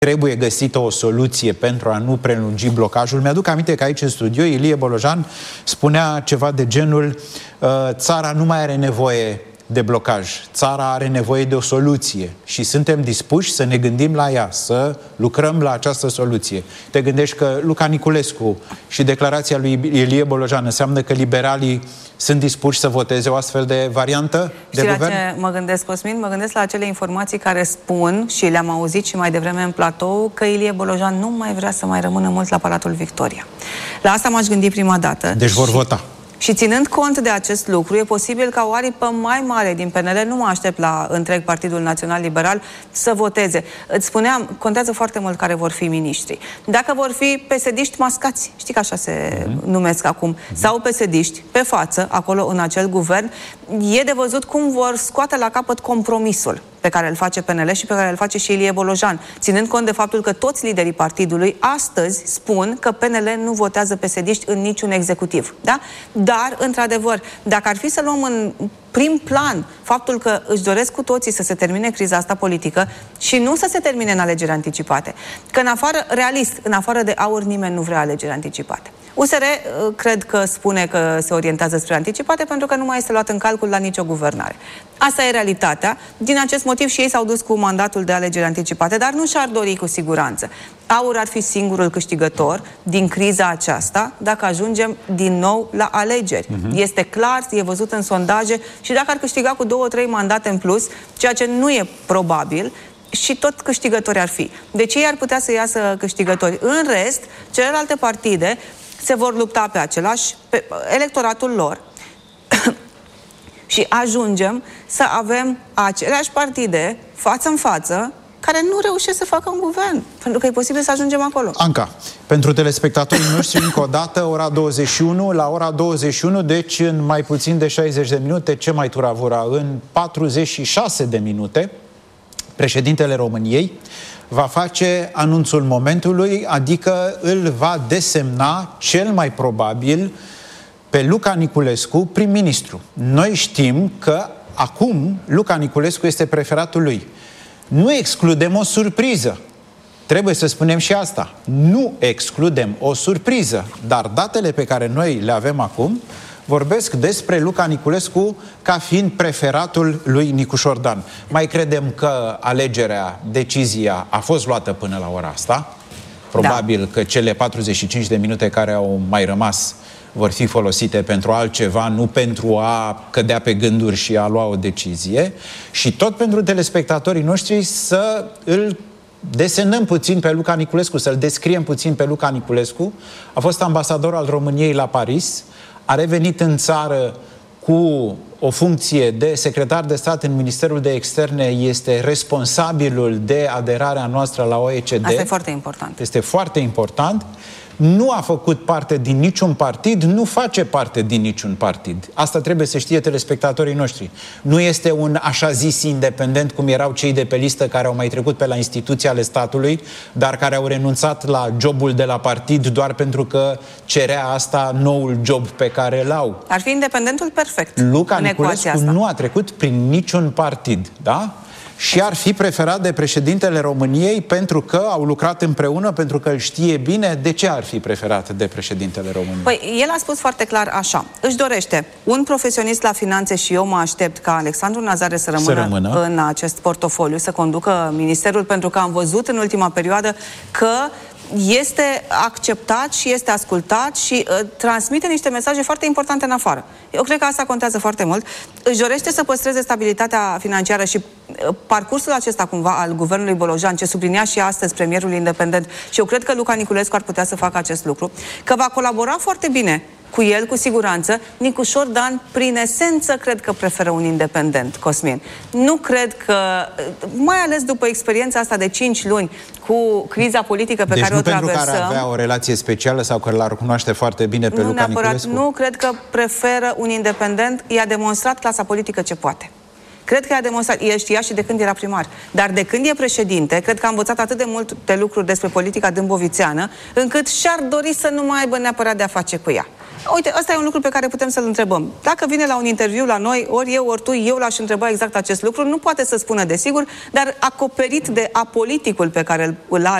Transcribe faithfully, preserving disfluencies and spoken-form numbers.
trebuie găsită o soluție pentru a nu prelungi blocajul. Mi-aduc aminte că aici în studio Ilie Bolojan spunea ceva de genul țara nu mai are nevoie de blocaj, țara are nevoie de o soluție și suntem dispuși să ne gândim la ea, să lucrăm la această soluție. Te gândești că Luca Niculescu și declarația lui Ilie Bolojan înseamnă că liberalii sunt dispuși să voteze o astfel de variantă de Știi guvern? la ce mă gândesc, Cosmin? Mă gândesc la acele informații care spun, și le-am auzit și mai devreme în platou, că Ilie Bolojan nu mai vrea să mai rămână mult la Palatul Victoria. La asta m-aș gândi prima dată. Deci vor și... vota. Și ținând cont de acest lucru, e posibil ca o aripă mai mare din P N L, nu mă aștept la întreg Partidul Național Liberal, să voteze. Îți spuneam, contează foarte mult care vor fi miniștri. Dacă vor fi pesediști mascați, știi că așa se mm-hmm. numesc acum, mm-hmm. sau pesediști pe față, acolo în acel guvern, e de văzut cum vor scoate la capăt compromisul pe care îl face P N L și pe care îl face și Ilie Bolojan, ținând cont de faptul că toți liderii partidului astăzi spun că P N L nu votează pesediști în niciun executiv. Da? Dar, într-adevăr, dacă ar fi să luăm în prim plan faptul că își doresc cu toții să se termine criza asta politică și nu să se termine în alegeri anticipate, că în afară, realist, în afară de AUR, nimeni nu vrea alegeri anticipate. U S R cred că spune că se orientează spre anticipate pentru că nu mai este luat în calcul la nicio guvernare. Asta e realitatea. Din acest motiv și ei s-au dus cu mandatul de alegeri anticipate, dar nu și-ar dori cu siguranță. AUR ar fi singurul câștigător din criza aceasta dacă ajungem din nou la alegeri. Uh-huh. Este clar, e văzut în sondaje și dacă ar câștiga cu două, trei mandate în plus, ceea ce nu e probabil, și tot câștigători ar fi. Deci ei ar putea să iasă câștigători. În rest, celelalte partide se vor lupta pe același, pe electoratul lor și ajungem să avem aceleași partide față în față care nu reușesc să facă un guvern, pentru că e posibil să ajungem acolo. Anca, pentru telespectatorii noștri, încă o dată, ora douăzeci și unu, la ora douăzeci și unu, deci în mai puțin de șaizeci de minute, ce mai turavura, în patruzeci și șase de minute, președintele României va face anunțul momentului, adică îl va desemna cel mai probabil pe Luca Niculescu prim-ministru. Noi știm că acum Luca Niculescu este preferatul lui. Nu excludem o surpriză. Trebuie să spunem și asta. Nu excludem o surpriză, dar datele pe care noi le avem acum vorbesc despre Luca Niculescu ca fiind preferatul lui Nicu Șordan. Mai credem că alegerea, decizia a fost luată până la ora asta. Probabil da. că cele patruzeci și cinci de minute care au mai rămas vor fi folosite pentru altceva, nu pentru a cădea pe gânduri și a lua o decizie. Și tot pentru telespectatorii noștri să îl desenăm puțin pe Luca Niculescu, să-l descriem puțin pe Luca Niculescu. A fost ambasador al României la Paris, a revenit în țară cu o funcție de secretar de stat în Ministerul de Externe, este responsabilul de aderarea noastră la O E C D. Asta e foarte important. Este foarte important. Nu a făcut parte din niciun partid, nu face parte din niciun partid. Asta trebuie să știe telespectatorii noștri. Nu este un așa zis independent cum erau cei de pe listă care au mai trecut pe la instituții ale statului, dar care au renunțat la jobul de la partid doar pentru că cerea asta noul job pe care îl au. Ar fi independentul perfect. Luca Niculescu nu a trecut prin niciun partid, da? Și ar fi preferat de președintele României pentru că au lucrat împreună, pentru că îl știe bine. De ce ar fi preferat de președintele României? Păi, el a spus foarte clar așa. Își dorește un profesionist la finanțe și eu mă aștept ca Alexandru Nazare să rămână, să rămână în acest portofoliu, să conducă ministerul, pentru că am văzut în ultima perioadă că este acceptat și este ascultat și uh, transmite niște mesaje foarte importante în afară. Eu cred că asta contează foarte mult. Își dorește să păstreze stabilitatea financiară și uh, parcursul acesta cumva al guvernului Bolojan, ce sublinia și astăzi premierul independent, și eu cred că Luca Niculescu ar putea să facă acest lucru, că va colabora foarte bine cu el, cu siguranță. Nicu Șordan, prin esență, cred că preferă un independent, Cosmin. Nu cred că, mai ales după experiența asta de cinci luni cu criza politică pe deci care o traversăm... Deci nu pentru că ar avea o relație specială sau că l-ar cunoaște foarte bine pe Luca Niculescu? Nu, cred că preferă un independent. I-a demonstrat clasa politică ce poate. Cred că a demonstrat, el știa și de când era primar. Dar de când e președinte, cred că a învățat atât de multe lucruri despre politica dâmbovițeană, încât și-ar dori să nu mai aibă neapărat de a face cu ea. Uite, ăsta e un lucru pe care putem să-l întrebăm. Dacă vine la un interviu la noi, ori eu, ori tu, eu l-aș întreba exact acest lucru, nu poate să spună de sigur, dar acoperit de apoliticul pe care îl are